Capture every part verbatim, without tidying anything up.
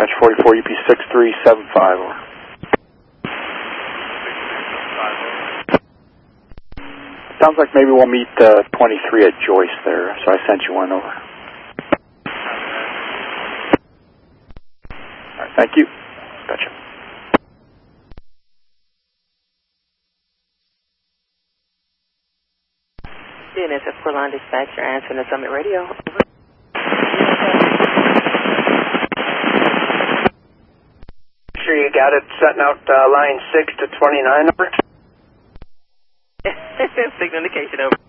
dispatch, forty-four U P six three seven five, over. Sounds like maybe we'll meet uh, twenty-three at Joyce there, so I sent you one over. All right, thank you. Gotcha. D N S F Quilon Dispatcher, answering the Summit Radio. Over. Sure you got it, setting out uh, line six to twenty-nine, over. Signal indication, over.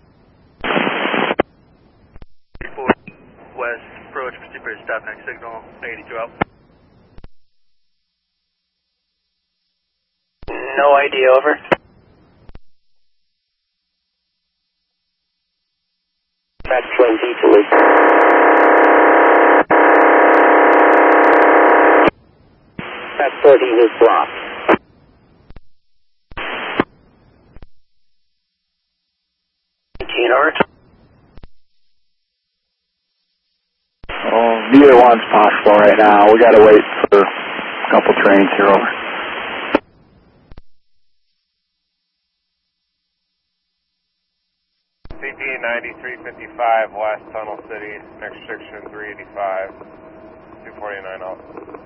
West, approach, Pacific stop next signal, eighty-two out. No idea, over. That's twenty to leak. That's fourteen is blocked. eighteen, over. Oh, neither one's possible right now. We got to wait for a couple trains here, over. C P ninety-three fifty-five, West Tunnel City, next section three eighty-five, two forty-nine out.